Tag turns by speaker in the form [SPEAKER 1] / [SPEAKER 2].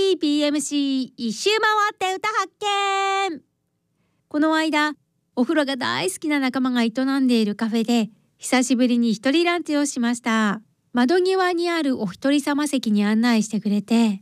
[SPEAKER 1] TBMC 一周回って歌発見。この間お風呂が大好きな仲間が営んでいるカフェで久しぶりに一人ランチをしました。窓際にあるお一人様席に案内してくれて、